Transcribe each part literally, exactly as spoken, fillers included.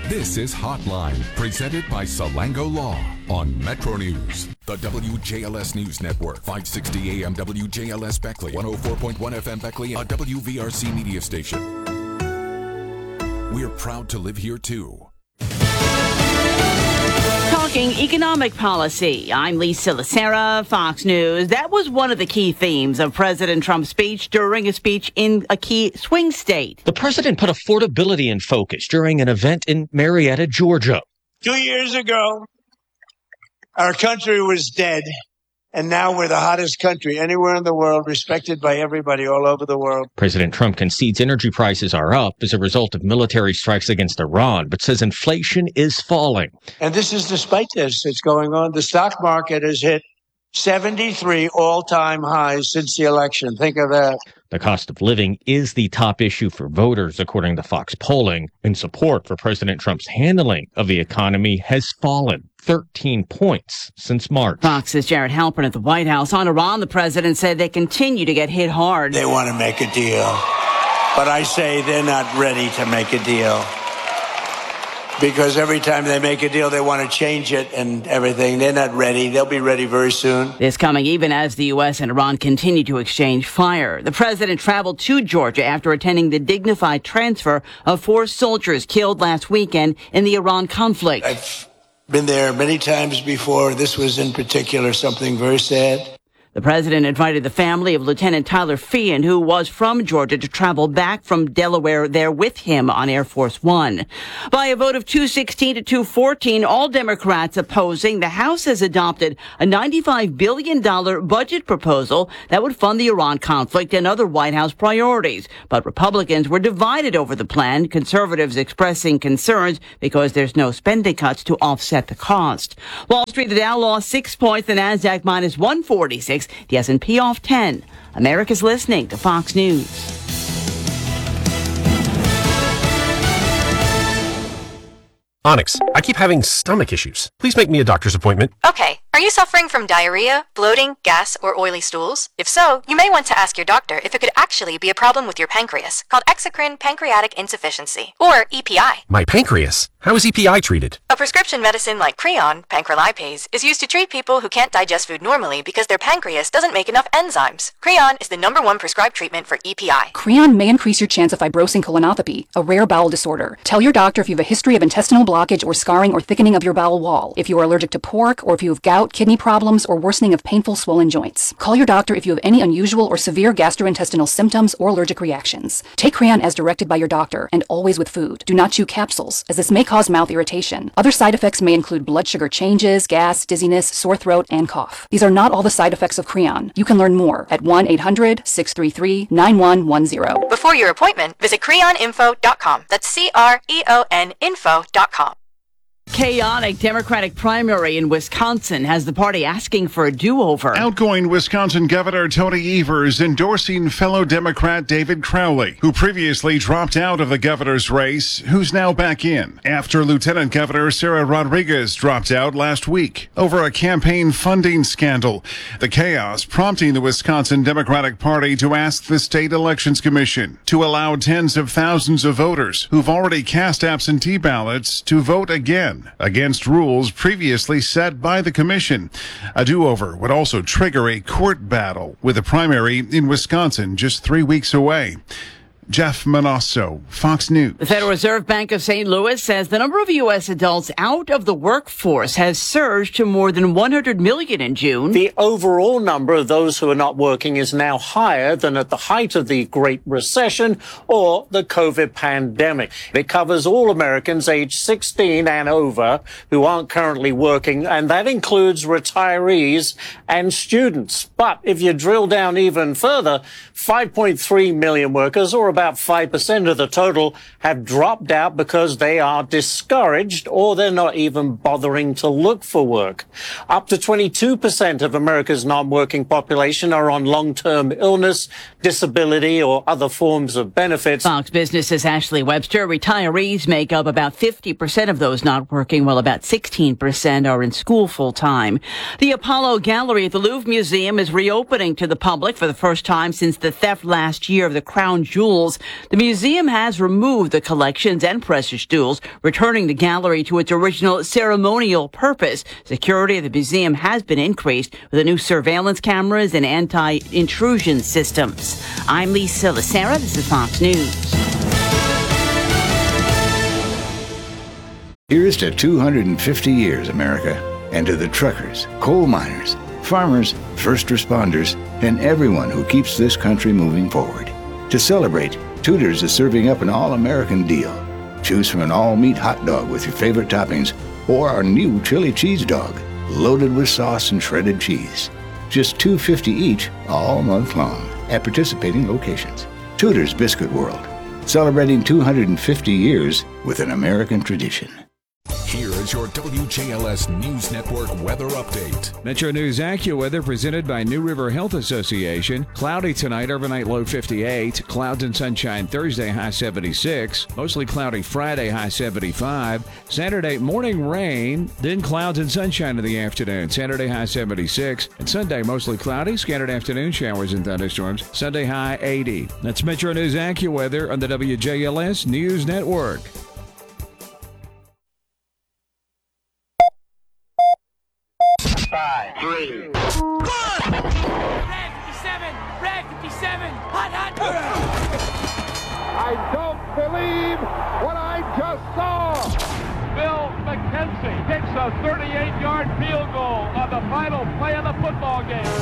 This is Hotline, presented by Salango Law on Metro News. The W J L S News Network, five sixty A M W J L S Beckley, one oh four point one F M Beckley, a W V R C media station. We're proud to live here, too. Talking economic policy. I'm Lisa Lacera, Fox News. That was one of the key themes of President Trump's speech during a speech in a key swing state. The president put affordability in focus during an event in Marietta, Georgia. Two years ago, our country was dead, and now we're the hottest country anywhere in the world, respected by everybody all over the world. President Trump concedes energy prices are up as a result of military strikes against Iran, but says inflation is falling. And this is despite this. It's going on. The stock market has hit seventy-three all-time highs since the election. Think of that. The cost of living is the top issue for voters, according to Fox polling, and support for President Trump's handling of the economy has fallen thirteen points since March. Fox's Jared Halpern at the White House. On Iran, the president said they continue to get hit hard. They want to make a deal, but I say they're not ready to make a deal. Because every time they make a deal, they want to change it and everything. They're not ready. They'll be ready very soon. This coming even as the U S and Iran continue to exchange fire. The president traveled to Georgia after attending the dignified transfer of four soldiers killed last weekend in the Iran conflict. I've been there many times before. This was in particular something very sad. The president invited the family of Lieutenant Tyler Feehan, who was from Georgia, to travel back from Delaware there with him on Air Force One. By a vote of two sixteen to two fourteen, all Democrats opposing, the House has adopted a ninety-five billion dollars budget proposal that would fund the Iran conflict and other White House priorities. But Republicans were divided over the plan, conservatives expressing concerns because there's no spending cuts to offset the cost. Wall Street, the Dow lost six points, the NASDAQ minus one forty-six. The S and P off ten. America's listening to Fox News. Onyx, I keep having stomach issues. Please make me a doctor's appointment. Okay. Are you suffering from diarrhea, bloating, gas, or oily stools? If so, you may want to ask your doctor if it could actually be a problem with your pancreas, called exocrine pancreatic insufficiency, or E P I. My pancreas? How is E P I treated? A prescription medicine like Creon, pancrelipase, is used to treat people who can't digest food normally because their pancreas doesn't make enough enzymes. Creon is the number one prescribed treatment for E P I. Creon may increase your chance of fibrosing colonopathy, a rare bowel disorder. Tell your doctor if you have a history of intestinal blockage or scarring or thickening of your bowel wall, if you are allergic to pork, or if you have gout, kidney problems, or worsening of painful swollen joints. Call your doctor if you have any unusual or severe gastrointestinal symptoms or allergic reactions. Take Creon as directed by your doctor, and always with food. Do not chew capsules, as this may cause mouth irritation. Other side effects may include blood sugar changes, gas, dizziness, sore throat, and cough. These are not all the side effects of Creon. You can learn more at one eight hundred, six three three, nine one one zero. Before your appointment, visit creon info dot com. That's C R E O N info dot com. Chaotic Democratic primary in Wisconsin has the party asking for a do-over. Outgoing Wisconsin Governor Tony Evers endorsing fellow Democrat David Crowley, who previously dropped out of the governor's race, who's now back in, after Lieutenant Governor Sarah Rodriguez dropped out last week over a campaign funding scandal. The chaos prompting the Wisconsin Democratic Party to ask the State Elections Commission to allow tens of thousands of voters who've already cast absentee ballots to vote again, against rules previously set by the commission. A do-over would also trigger a court battle, with a primary in Wisconsin just three weeks away. Jeff Manasso, Fox News. The Federal Reserve Bank of Saint Louis says the number of U S adults out of the workforce has surged to more than one hundred million in June. The overall number of those who are not working is now higher than at the height of the Great Recession or the COVID pandemic. It covers all Americans aged sixteen and over who aren't currently working, and that includes retirees and students. But if you drill down even further, five point three million workers, or about five percent of the total, have dropped out because they are discouraged or they're not even bothering to look for work. Up to twenty-two percent of America's non-working population are on long-term illness, disability, or other forms of benefits. Fox Business's Ashley Webster. Retirees make up about fifty percent of those not working, while about sixteen percent are in school full-time. The Apollo Gallery at the Louvre Museum is reopening to the public for the first time since the theft last year of the crown jewels jewels. The museum has removed the collections and precious jewels, returning the gallery to its original ceremonial purpose. Security of the museum has been increased with the new surveillance cameras and anti-intrusion systems. I'm Lisa Lacera. This is Fox News. Here's to two hundred fifty years, America, and to the truckers, coal miners, farmers, first responders, and everyone who keeps this country moving forward. To celebrate, Tudor's is serving up an all-American deal. Choose from an all-meat hot dog with your favorite toppings or our new chili cheese dog, loaded with sauce and shredded cheese. Just two dollars and fifty cents each all month long at participating locations. Tudor's Biscuit World, celebrating two hundred fifty years with an American tradition. Here is your W J L S News Network weather update. Metro News AccuWeather presented by New River Health Association. Cloudy tonight, overnight low fifty-eight. Clouds and sunshine Thursday, high seventy-six. Mostly cloudy Friday, high seventy-five. Saturday, morning rain, then clouds and sunshine in the afternoon. Saturday, high seventy-six. And Sunday, mostly cloudy, scattered afternoon showers and thunderstorms. Sunday, high eighty. That's Metro News AccuWeather on the W J L S News Network. Five, three, one. Red fifty-seven, red fifty-seven, hot, hot. I don't believe what I just saw. Bill McKenzie kicks a thirty-eight-yard field goal on the final play of the football game.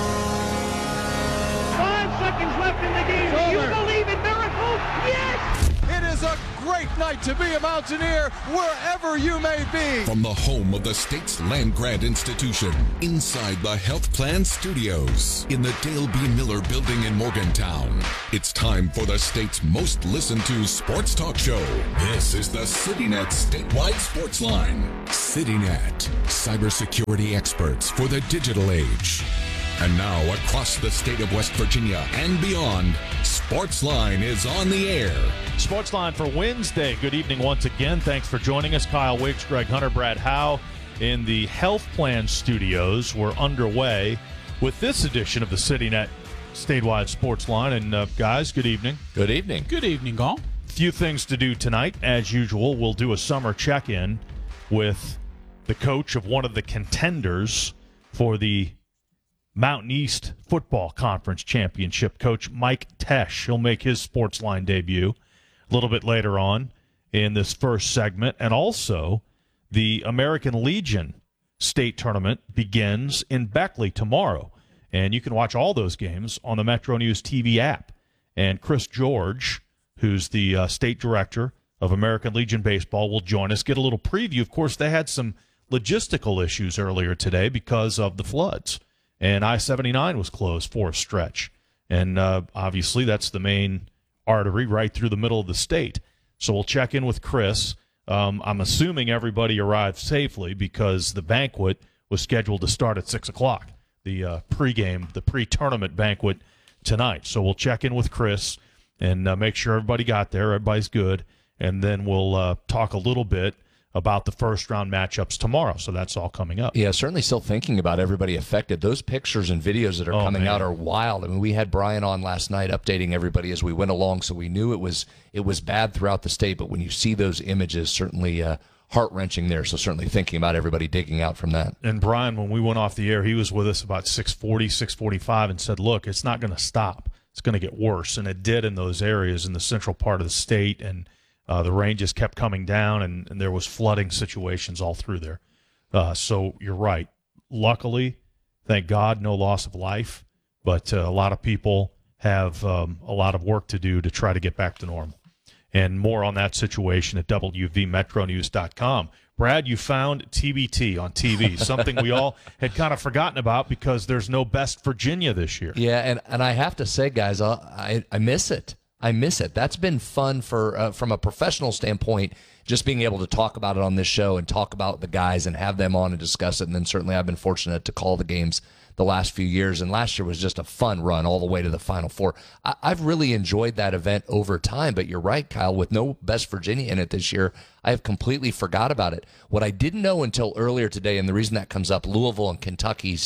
Five seconds left in the game. Do you believe in miracles? Yes! It is a great night to be a Mountaineer wherever you may be. From the home of the state's land grant institution, inside the Health Plan Studios, in the Dale B. Miller Building in Morgantown, it's time for the state's most listened to sports talk show. This is the CityNet Statewide Sports Line. CityNet, cybersecurity experts for the digital age. And now, across the state of West Virginia and beyond, Sportsline is on the air. Sportsline for Wednesday. Good evening once again. Thanks for joining us. Kyle Wicks, Greg Hunter, Brad Howe in the Health Plan Studios. We're underway with this edition of the CityNet Statewide Sportsline. And, uh, guys, good evening. Good evening. Good evening, all. Few things to do tonight. As usual, we'll do a summer check-in with the coach of one of the contenders for the Mountain East Football Conference Championship, Coach Mike Tesh. He'll make his Sportsline debut a little bit later on in this first segment. And also, the American Legion State Tournament begins in Beckley tomorrow. And you can watch all those games on the Metro News T V app. And Chris George, who's the uh, state director of American Legion Baseball, will join us, get a little preview. Of course, they had some logistical issues earlier today because of the floods. And I seventy-nine was closed for a stretch. And uh, obviously that's the main artery right through the middle of the state. So we'll check in with Chris. Um, I'm assuming everybody arrived safely because the banquet was scheduled to start at six o'clock, the uh, pregame, the pre-tournament banquet tonight. So we'll check in with Chris and uh, make sure everybody got there, everybody's good. And then we'll uh, talk a little bit about the first-round matchups tomorrow. So that's all coming up. Yeah, certainly still thinking about everybody affected. Those pictures and videos that are oh, coming man. out are wild. I mean, we had Brian on last night updating everybody as we went along, so we knew it was it was bad throughout the state. But when you see those images, certainly uh, heart-wrenching there. So certainly thinking about everybody digging out from that. And Brian, when we went off the air, he was with us about six forty, six forty-five and said, look, it's not going to stop. It's going to get worse. And it did in those areas in the central part of the state. And Uh, the rain just kept coming down, and, and there was flooding situations all through there. Uh, so you're right. Luckily, thank God, no loss of life, but uh, a lot of people have um, a lot of work to do to try to get back to normal. And more on that situation at W V metro news dot com. Brad, you found T B T on T V, something we all had kind of forgotten about because there's no Best Virginia this year. Yeah, and, and I have to say, guys, I, I miss it. I miss it. That's been fun for uh, from a professional standpoint, just being able to talk about it on this show and talk about the guys and have them on and discuss it. And then certainly I've been fortunate to call the games the last few years. And last year was just a fun run all the way to the Final Four. I- I've really enjoyed that event over time. But you're right, Kyle, with no Best Virginia in it this year, I have completely forgot about it. What I didn't know until earlier today, and the reason that comes up, Louisville and Kentucky's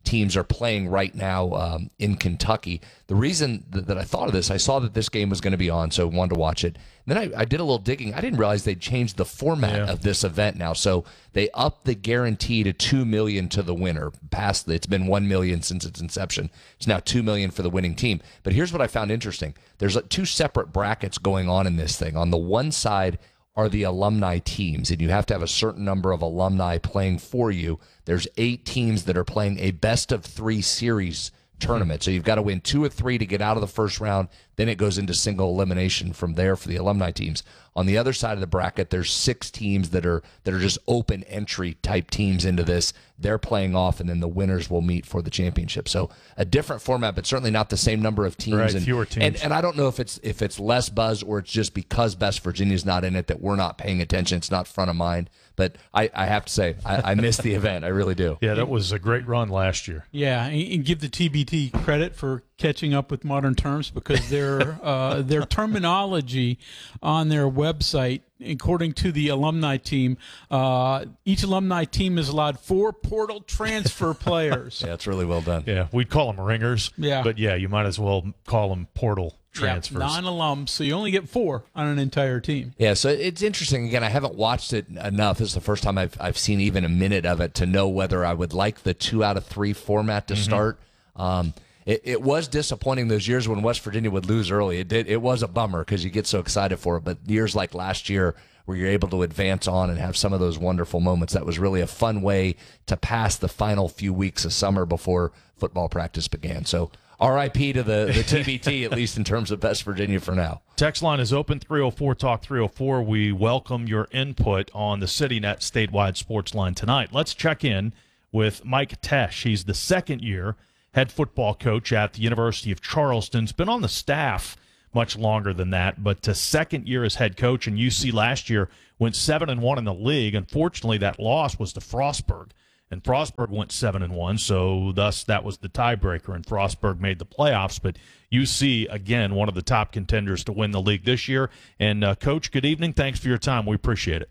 teams are playing right now um, in Kentucky. The reason that, that I thought of this, I saw that this game was going to be on, so I wanted to watch it. Then I, I did a little digging. I didn't realize they'd changed the format yeah. of this event now. So they upped the guarantee to two million dollars to the winner. Past the, it's been one million dollars since its inception. It's now two million dollars for the winning team. But here's what I found interesting. There's like two separate brackets going on in this thing. On the one side are the alumni teams, and you have to have a certain number of alumni playing for you. There's eight teams that are playing a best of three series tournament. So you've got to win two or three to get out of the first round. Then it goes into single elimination from there for the alumni teams. On the other side of the bracket, there's six teams that are that are just open entry type teams into this. They're playing off, and then the winners will meet for the championship. So a different format, but certainly not the same number of teams. Right, and, fewer teams. And, and I don't know if it's if it's less buzz or it's just because Best Virginia's not in it that we're not paying attention. It's not front of mind. But I, I have to say, I, I missed the event. I really do. Yeah, that was a great run last year. Yeah, and give the T B T credit for catching up with modern terms, because their uh, their terminology on their website, according to the alumni team, uh, each alumni team is allowed four portal transfer players. Yeah, it's really well done. Yeah, we'd call them ringers. Yeah. But, yeah, you might as well call them portal transfers. Yeah, non-alums, so you only get four on an entire team. Yeah, so it's interesting. Again, I haven't watched it enough. This is the first time I've I've seen even a minute of it to know whether I would like the two out of three format to mm-hmm. start. Um, it, it was disappointing those years when West Virginia would lose early. It did. It was a bummer because you get so excited for it. But years like last year, where you're able to advance on and have some of those wonderful moments, that was really a fun way to pass the final few weeks of summer before football practice began. So R I P to the, the T B T, at least in terms of West Virginia for now. Text line is open, three oh four talk three oh four. We welcome your input on the CityNet statewide sports line tonight. Let's check in with Mike Tesh. He's the second year head football coach at the University of Charleston. He's been on the staff much longer than that, but to second year as head coach, and U C last year went seven and one in the league. Unfortunately, that loss was to Frostburg, and Frostburg went seven and one, so thus that was the tiebreaker, and Frostburg made the playoffs. But U C, again, one of the top contenders to win the league this year. And, uh, Coach, good evening. Thanks for your time. We appreciate it.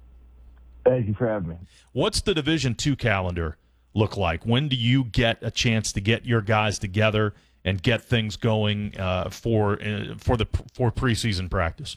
Thank you for having me. What's the Division two calendar look like? When do you get a chance to get your guys together and get things going uh, for uh, for the for preseason practice?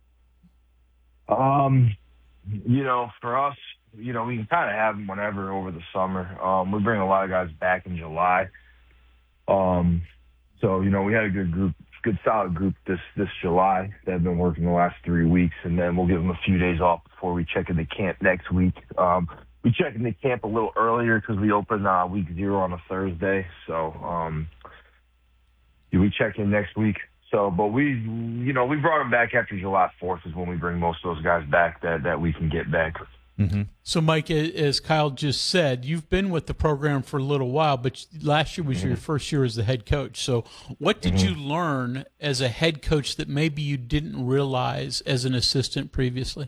Um, you know, for us, you know, we can kind of have them whenever over the summer. Um, we bring a lot of guys back in July. Um, so, you know, we had a good group, good solid group this, this July that have been working the last three weeks, and then we'll give them a few days off before we check into camp next week. Um, we check into camp a little earlier because we open uh, week zero on a Thursday. So, um, we check in next week. So, but we, you know, we brought them back after July fourth is when we bring most of those guys back that, that we can get back. Mm-hmm. So, Mike, as Kyle just said, you've been with the program for a little while, but last year was mm-hmm. your first year as the head coach. So what did mm-hmm. you learn as a head coach that maybe you didn't realize as an assistant previously?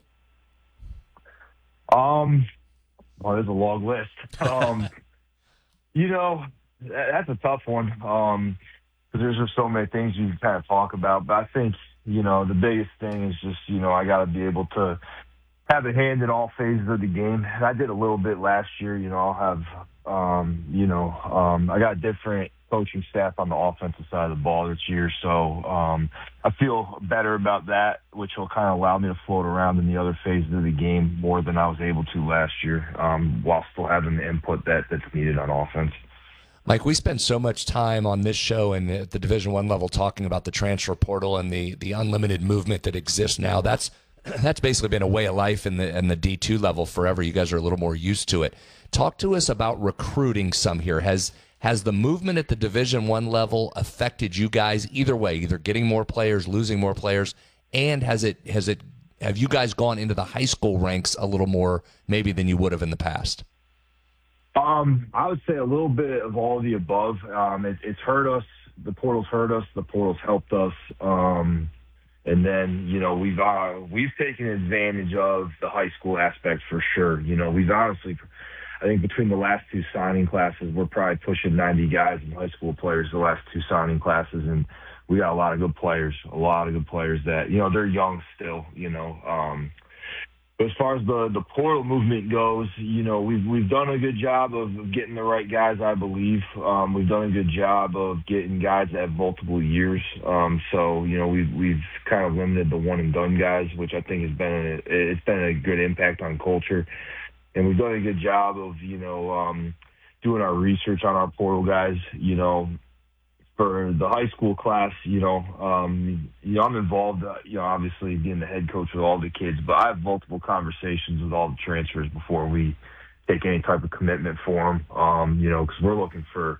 Um, well, there's a long list. Um, you know, that's a tough one. Um, because there's just so many things you can kind of talk about. But I think, you know, the biggest thing is just, you know, I got to be able to have a hand in all phases of the game. And I did a little bit last year. You know, I'll have, um, you know, um, I got different coaching staff on the offensive side of the ball this year. So um, I feel better about that, which will kind of allow me to float around in the other phases of the game more than I was able to last year, um, while still having the input that, that's needed on offense. Mike, we spend so much time on this show and at the Division One level talking about the transfer portal and the the unlimited movement that exists now. That's that's basically been a way of life in the in the D two level forever. You guys are a little more used to it. Talk to us about recruiting some here. Has has the movement at the Division One level affected you guys either way, either getting more players, losing more players, and has it has it have you guys gone into the high school ranks a little more maybe than you would have in the past? Um, I would say a little bit of all of the above. Um, it, it's hurt us. The portal's hurt us. The portal's helped us. Um, and then, you know, we've, uh, we've taken advantage of the high school aspect for sure. You know, we've honestly, I think between the last two signing classes, we're probably pushing ninety guys in high school players, the last two signing classes. And we got a lot of good players, a lot of good players that, you know, they're young still, you know, um, But as far as the, the portal movement goes, you know, we've we've done a good job of getting the right guys, I believe. Um, we've done a good job of getting guys that have multiple years. Um, so, you know, we've we've kind of limited the one and done guys, which I think has been a, it's been a good impact on culture. And we've done a good job of, you know, um, doing our research on our portal guys, you know. For the high school class, you know, um, you know, I'm involved, uh, you know, obviously being the head coach with all the kids, but I have multiple conversations with all the transfers before we take any type of commitment for them, um, you know, because we're looking for,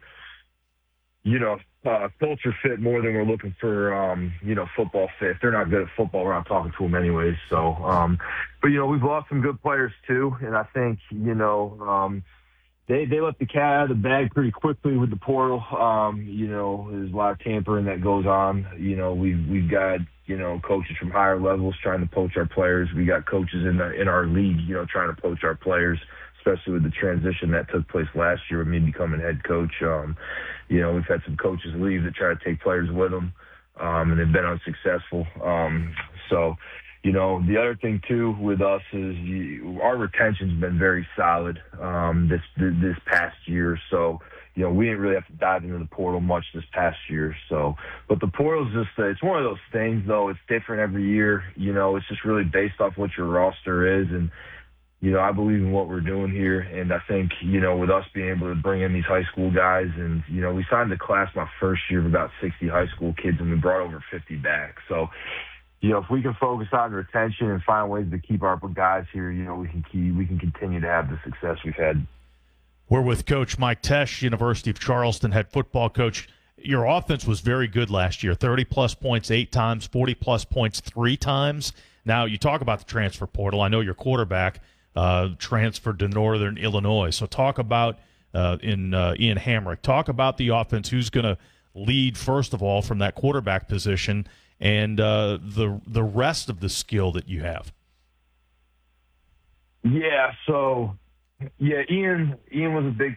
you know, uh, culture fit more than we're looking for, um, you know, football fit. If they're not good at football, we're not talking to them anyways. So, um, but, you know, we've lost some good players too, and I think, you know, um, They they let the cat out of the bag pretty quickly with the portal. Um, you know, there's a lot of tampering that goes on. You know, we've we've got you know coaches from higher levels trying to poach our players. We got coaches in the in our league, you know, trying to poach our players, especially with the transition that took place last year with me becoming head coach. Um, you know, we've had some coaches leave that try to take players with them, um, and they've been unsuccessful. Um, so. You know, the other thing, too, with us is you, our retention's been very solid um, this this past year. So, you know, we didn't really have to dive into the portal much this past year. So, but the portal's just, uh, it's one of those things, though. It's different every year. You know, it's just really based off what your roster is. And, you know, I believe in what we're doing here. And I think, you know, with us being able to bring in these high school guys and, you know, we signed the class my first year of about sixty high school kids and we brought over fifty back. So, you know, if we can focus on retention and find ways to keep our guys here, you know, we can keep, we can continue to have the success we've had. We're with Coach Mike Tesh, University of Charleston head football coach. Your offense was very good last year, thirty-plus points eight times, forty-plus points three times. Now, you talk about the transfer portal. I know your quarterback uh, transferred to Northern Illinois. So talk about, uh, in uh, Ian Hamrick, talk about the offense, who's going to lead, first of all, from that quarterback position, and uh, the the rest of the skill that you have. Yeah, so, yeah, Ian Ian was a big